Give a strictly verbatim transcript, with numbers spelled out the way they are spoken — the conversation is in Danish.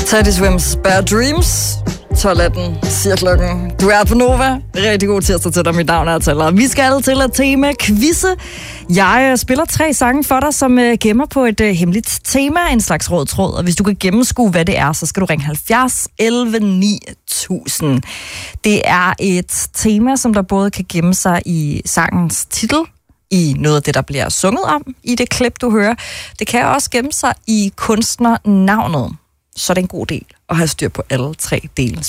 Teddy Swims Bad Dreams. tolv atten siger klokken. Du er på Nova. Rigtig god tirsdag til dig. Mit navn er Taler. Vi skal til et tema quizze. Jeg spiller tre sange for dig, som gemmer på et uh, hemmeligt tema, en slags rød tråd. Og hvis du kan gennemskue, hvad det er, så skal du ringe halvfjerds elleve ni tusind. Det er et tema, som der både kan gemme sig i sangens titel, i noget af det, der bliver sunget om i det klip, du hører. Det kan også gemme sig i kunstnernavnet. Så er det en god del at have styr på alle tre dele.